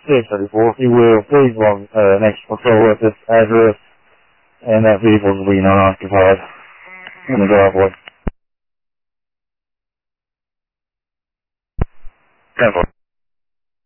634, if you will, please log next patrol at this address, and that vehicle will be non-occupied in the driveway. 10-4.